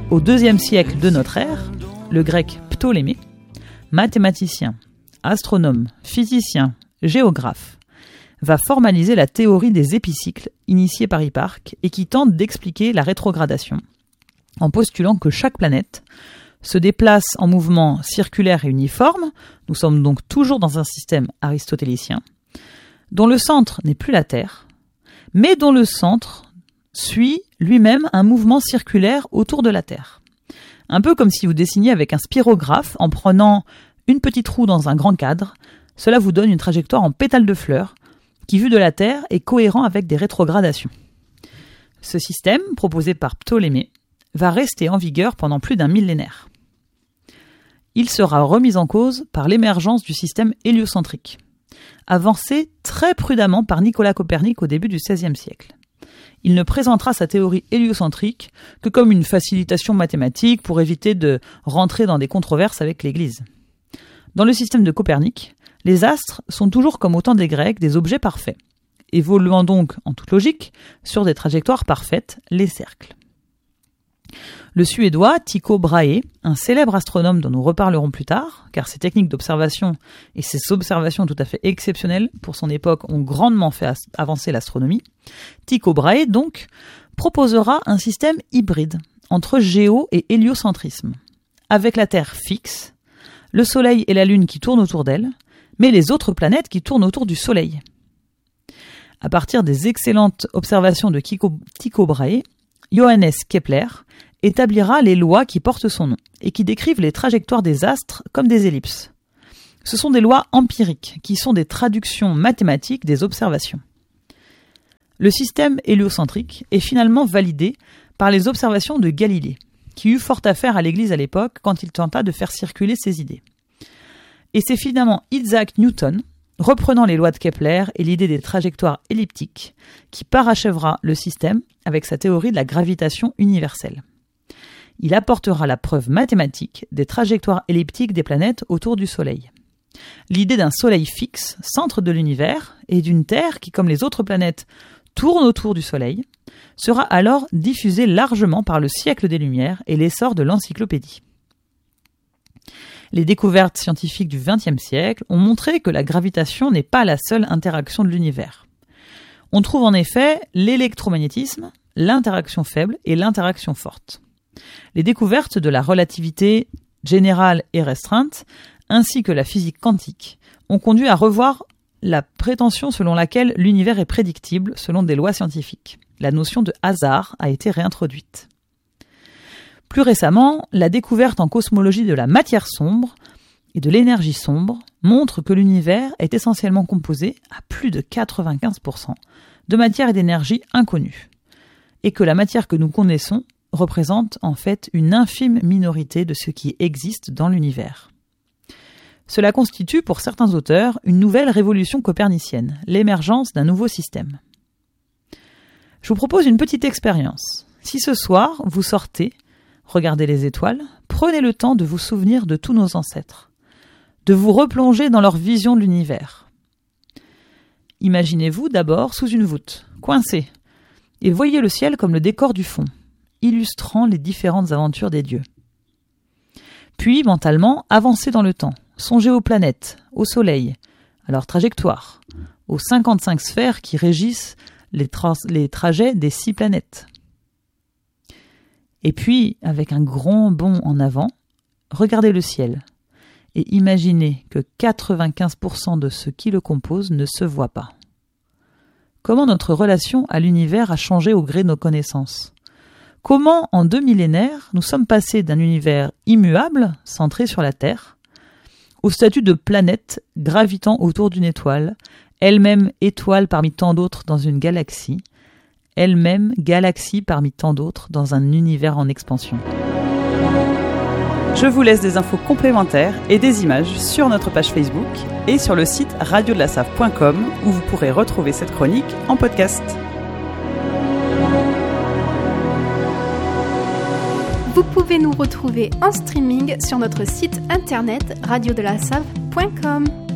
Au IIe siècle de notre ère, le grec Ptolémée, mathématicien, astronome, physicien, géographe, va formaliser la théorie des épicycles initiée par Hipparque et qui tente d'expliquer la rétrogradation en postulant que chaque planète se déplace en mouvement circulaire et uniforme, nous sommes donc toujours dans un système aristotélicien, dont le centre n'est plus la Terre, mais dont le centre suit lui-même un mouvement circulaire autour de la Terre. Un peu comme si vous dessiniez avec un spirographe en prenant une petite roue dans un grand cadre, cela vous donne une trajectoire en pétales de fleurs qui, vu de la Terre, est cohérent avec des rétrogradations. Ce système, proposé par Ptolémée, va rester en vigueur pendant plus d'un millénaire. Il sera remis en cause par l'émergence du système héliocentrique, avancé très prudemment par Nicolas Copernic au début du XVIe siècle. Il ne présentera sa théorie héliocentrique que comme une facilitation mathématique pour éviter de rentrer dans des controverses avec l'Église. Dans le système de Copernic, les astres sont toujours comme au temps des Grecs des objets parfaits, évoluant donc, en toute logique, sur des trajectoires parfaites, les cercles. Le Suédois Tycho Brahe, un célèbre astronome dont nous reparlerons plus tard, car ses techniques d'observation et ses observations tout à fait exceptionnelles pour son époque ont grandement fait avancer l'astronomie, Tycho Brahe donc proposera un système hybride entre géo- et héliocentrisme, avec la Terre fixe, le Soleil et la Lune qui tournent autour d'elle, mais les autres planètes qui tournent autour du Soleil. À partir des excellentes observations de Tycho Brahe, Johannes Kepler établira les lois qui portent son nom et qui décrivent les trajectoires des astres comme des ellipses. Ce sont des lois empiriques qui sont des traductions mathématiques des observations. Le système héliocentrique est finalement validé par les observations de Galilée, qui eut fort à faire à l'Église à l'époque quand il tenta de faire circuler ses idées. Et c'est finalement Isaac Newton, reprenant les lois de Kepler et l'idée des trajectoires elliptiques, qui parachèvera le système avec sa théorie de la gravitation universelle. Il apportera la preuve mathématique des trajectoires elliptiques des planètes autour du Soleil. L'idée d'un Soleil fixe, centre de l'univers, et d'une Terre qui, comme les autres planètes, tourne autour du Soleil, sera alors diffusée largement par le siècle des Lumières et l'essor de l'encyclopédie. Les découvertes scientifiques du XXe siècle ont montré que la gravitation n'est pas la seule interaction de l'univers. On trouve en effet l'électromagnétisme, l'interaction faible et l'interaction forte. Les découvertes de la relativité générale et restreinte, ainsi que la physique quantique, ont conduit à revoir la prétention selon laquelle l'univers est prédictible selon des lois scientifiques. La notion de hasard a été réintroduite. Plus récemment, la découverte en cosmologie de la matière sombre et de l'énergie sombre montre que l'univers est essentiellement composé à plus de 95% de matière et d'énergie inconnues, et que la matière que nous connaissons représente en fait une infime minorité de ce qui existe dans l'univers. Cela constitue pour certains auteurs une nouvelle révolution copernicienne, l'émergence d'un nouveau système. Je vous propose une petite expérience. Si ce soir, vous sortez, regardez les étoiles, prenez le temps de vous souvenir de tous nos ancêtres, de vous replonger dans leur vision de l'univers. Imaginez-vous d'abord sous une voûte, coincée, et voyez le ciel comme le décor du fond, illustrant les différentes aventures des dieux. Puis, mentalement, avancez dans le temps, songez aux planètes, au soleil, à leur trajectoire, aux 55 sphères qui régissent les trajets des 6 planètes. Et puis, avec un grand bond en avant, regardez le ciel et imaginez que 95% de ce qui le compose ne se voit pas. Comment notre relation à l'univers a changé au gré de nos connaissances ? Comment, en 2 millénaires, nous sommes passés d'un univers immuable, centré sur la Terre, au statut de planète gravitant autour d'une étoile, elle-même étoile parmi tant d'autres dans une galaxie, elle-même galaxie parmi tant d'autres dans un univers en expansion. Je vous laisse des infos complémentaires et des images sur notre page Facebook et sur le site radiodelasave.com où vous pourrez retrouver cette chronique en podcast. Vous pouvez nous retrouver en streaming sur notre site internet radiodelasave.com.